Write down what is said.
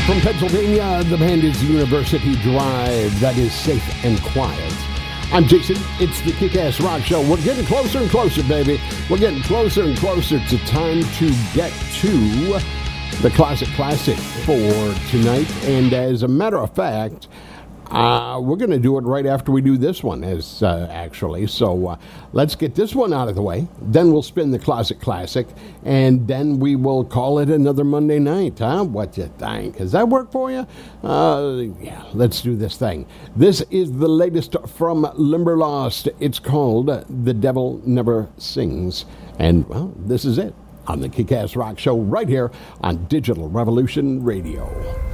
From Pennsylvania, the band is University Drive. That is Safe and Quiet. I'm Jason. It's the Kick-Ass Rock Show. We're getting closer and closer, baby. We're getting closer and closer to time to get to the classic for tonight. And as a matter of fact, we're going to do it right after we do this one, actually. So let's get this one out of the way. Then we'll spin the classic, and then we will call it another Monday night. Huh? What you think? Does that work for you? Yeah, let's do this thing. This is the latest from Limberlost. It's called The Devil Never Sings. And, well, this is it on the Kick-Ass Rock Show right here on Digital Revolution Radio.